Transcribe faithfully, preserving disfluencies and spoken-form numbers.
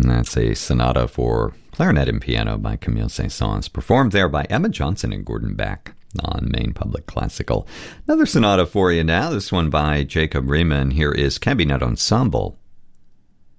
And that's a sonata for clarinet and piano by Camille Saint-Saëns, performed there by Emma Johnson and Gordon Beck on Maine Public Classical. Another sonata for you now, this one by Jacob Riemann. Here is Cabinet Ensemble.